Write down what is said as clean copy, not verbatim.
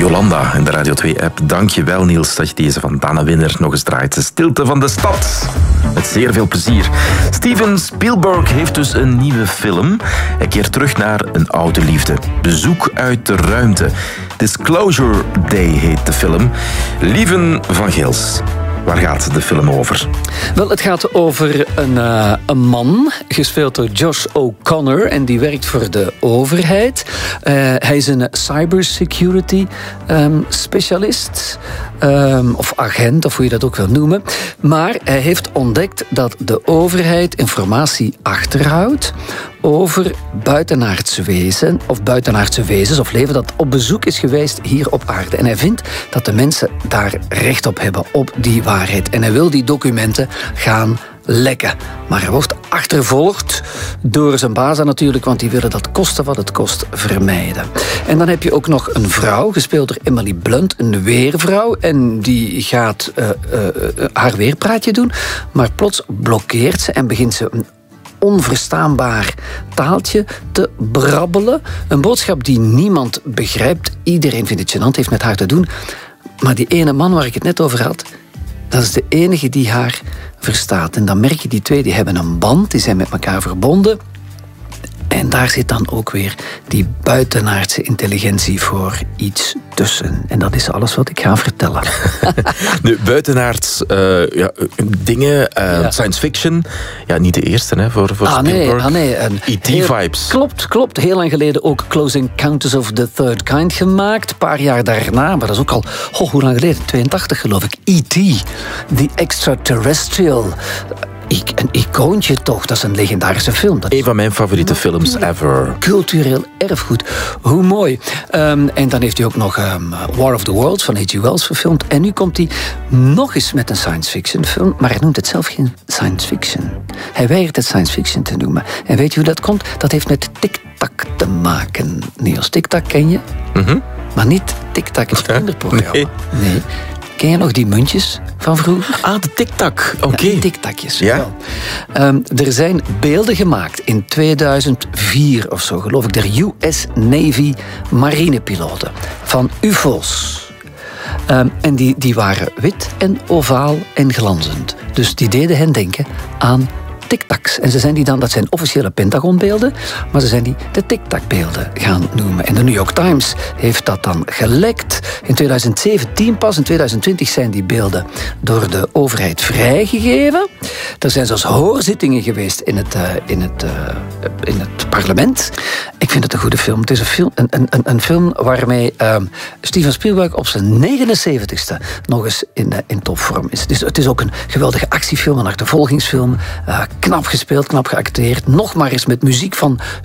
Jolanda in de Radio 2-app. Dank je wel, Niels, dat je deze van Dana Winner nog eens draait. De stilte van de stad. Met zeer veel plezier. Steven Spielberg heeft dus een nieuwe film. Hij keert terug naar een oude liefde. Bezoek uit de ruimte. Disclosure Day heet de film. Lieven van Gils. Waar gaat de film over? Wel, het gaat over een man, gespeeld door Josh O'Connor, en die werkt voor de overheid. Hij is een cybersecurity specialist, of agent, of hoe je dat ook wil noemen. Maar hij heeft ontdekt dat de overheid informatie achterhoudt over buitenaardse wezens of leven dat op bezoek is geweest hier op aarde. En hij vindt dat de mensen daar recht op hebben, op die waarheid. En hij wil die documenten gaan lekken. Maar hij wordt achtervolgd door zijn baas natuurlijk, want die willen dat koste wat het kost vermijden. En dan heb je ook nog een vrouw, gespeeld door Emily Blunt, een weervrouw. En die gaat haar weerpraatje doen, maar plots blokkeert ze en begint ze een onverstaanbaar taaltje te brabbelen. Een boodschap die niemand begrijpt. Iedereen vindt het gênant, heeft met haar te doen. Maar die ene man waar ik het net over had, dat is de enige die haar verstaat. En dan merk je, die twee die hebben een band, die zijn met elkaar verbonden. En daar zit dan ook weer die buitenaardse intelligentie voor iets tussen. En dat is alles wat ik ga vertellen. Nu, buitenaards dingen, science fiction. Ja, niet de eerste hè, voor Spielberg. Nee. E.T.-vibes. Klopt. Heel lang geleden ook Close Encounters of the Third Kind gemaakt. Een paar jaar daarna, maar dat is ook al, hoe lang geleden? 82 geloof ik. E.T., The Extraterrestrial. Een icoontje toch, dat is een legendarische film. Een van mijn favoriete films ever. Cultureel erfgoed. Hoe mooi. En dan heeft hij ook nog War of the Worlds van H.G. Wells verfilmd. En nu komt hij nog eens met een science fiction film, maar hij noemt het zelf geen science fiction. Hij weigert het science fiction te noemen. En weet je hoe dat komt? Dat heeft met Tic-Tac te maken. Niels, Tic-Tac ken je? Mm-hmm. Maar niet Tic-Tac, het kinderprogramma. Nee. Ken je nog die muntjes van vroeger? Ah, de Tic-Tac. Oké. Ja, Tic-Tacjes. Ja. Er zijn beelden gemaakt in 2004 of zo, geloof ik, der US Navy marinepiloten van UFO's. En die waren wit en ovaal en glanzend. Dus die deden hen denken aan Tic-Tacs. En dat zijn officiële Pentagonbeelden, maar ze zijn die de Tic-Tac-beelden gaan noemen. En de New York Times heeft dat dan gelekt. In 2017 pas, in 2020 zijn die beelden door de overheid vrijgegeven. Er zijn zelfs hoorzittingen geweest in het parlement. Ik vind het een goede film. Het is een film waarmee Steven Spielberg op zijn 79ste nog eens in topvorm is. Het is ook een geweldige actiefilm, een achtervolgingsfilm. Knap gespeeld, knap geacteerd. Nog maar eens met muziek van